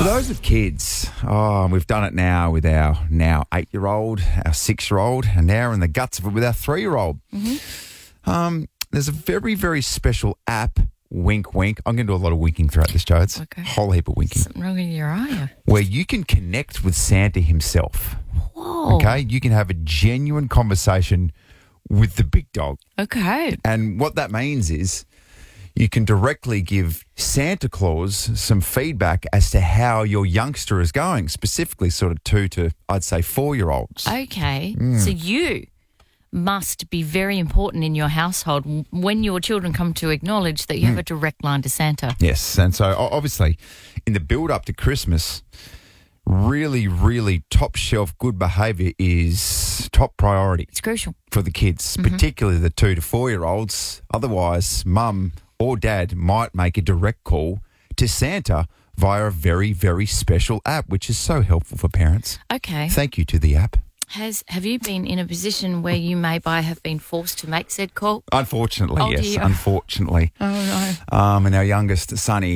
For those with kids, we've done it now with our now 8-year-old, our 6-year-old, and now in the guts of it with our 3-year-old. There's a very, very special app, Wink Wink. I'm going to do a lot of winking throughout this, Jodes. Okay. Whole heap of winking. Something wrong with your eye. Where you can connect with Santa himself. Whoa. Okay? You can have a genuine conversation with the big dog. Okay. And what that means is you can directly give Santa Claus some feedback as to how your youngster is going, specifically sort of 2 to, I'd say, 4-year-olds. Okay. So you must be very important in your household when your children come to acknowledge that you have a direct line to Santa. Yes. And so obviously in the build up to Christmas, really, really top shelf good behaviour is top priority. It's crucial. For the kids, particularly the 2 to 4-year-olds. Otherwise, mum or dad might make a direct call to Santa via a very, very special app, which is so helpful for parents. Okay. Thank you to the app. Have you been in a position where you have been forced to make said call? Unfortunately, yes. Dear. Unfortunately. Oh, no. And our youngest, Sonny,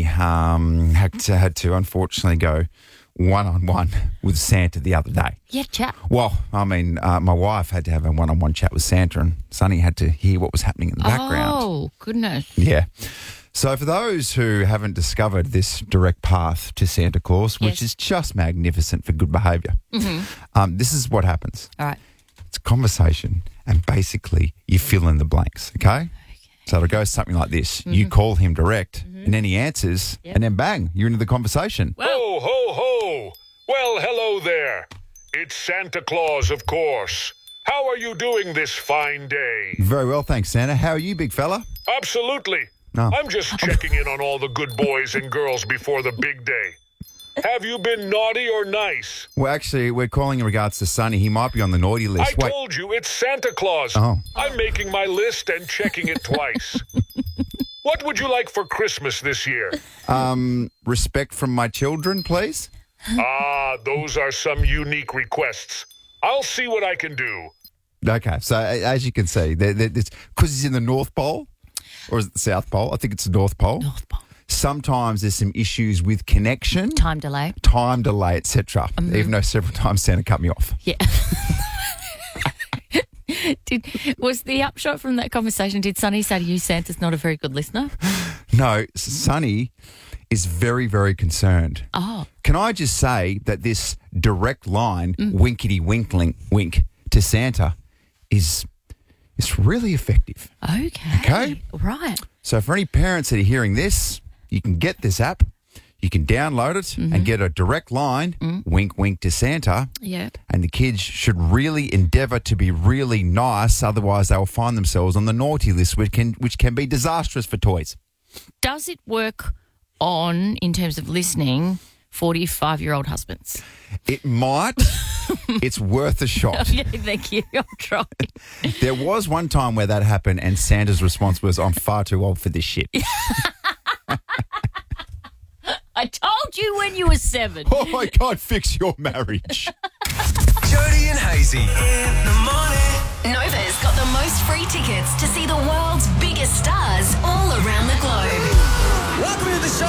had to unfortunately go one-on-one with Santa the other day. Yeah, chat. Well, I mean, my wife had to have a one-on-one chat with Santa, and Sonny had to hear what was happening in the background. Oh, goodness. Yeah. So for those who haven't discovered this direct path to Santa Claus, which is just magnificent for good behaviour, this is what happens. All right. It's a conversation, and basically you fill in the blanks, okay? So it'll go something like this. You call him direct, and then he answers, and then bang, you're into the conversation. Ho, ho, ho. Well, hello there. It's Santa Claus, of course. How are you doing this fine day? Very well, thanks, Santa. How are you, big fella? Absolutely. No. I'm just checking in on all the good boys and girls before the big day. Have you been naughty or nice? Well, actually, we're calling in regards to Sonny. He might be on the naughty list. I told you, it's Santa Claus. Oh. I'm making my list and checking it twice. What would you like for Christmas this year? Respect from my children, please. Those are some unique requests. I'll see what I can do. Okay, so as you can see, because he's in the North Pole, or is it the South Pole? I think it's the North Pole. North Pole. Sometimes there's some issues with connection, Time delay, etc. Even though several times Santa cut me off. Yeah. Was the upshot from that conversation, did Sonny say to you, Santa's not a very good listener? No, Sonny is very, very concerned. Oh. Can I just say that this direct line, winkety wink to Santa, is really effective. Okay. Right. So for any parents that are hearing this, you can get this app, you can download it and get a direct line, wink, wink to Santa. Yeah. And the kids should really endeavour to be really nice, otherwise they will find themselves on the naughty list, which can be disastrous for toys. Does it work in terms of listening, 45-year-old husbands? It might. It's worth a shot. Yeah, thank you. I'll try. There was one time where that happened and Santa's response was, I'm far too old for this shit. I told you when you were 7. Oh, I can't fix your marriage. Jody and Hazy in the morning. Nova's got the most free tickets to see the world's biggest stars all around the globe. Welcome to the show.